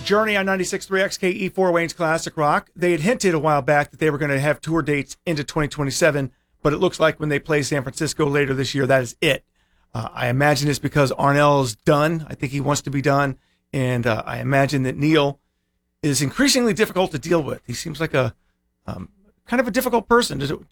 Journey on 96.3 XKE4 Wayne's Classic Rock. They had hinted a while back that they were going to have tour dates into 2027, but it looks like when they play San Francisco later this year, that is it. I imagine it's because Arnell is done. I think he wants to be done. And I imagine that Neil is increasingly difficult to deal with. He seems like a kind of a difficult person to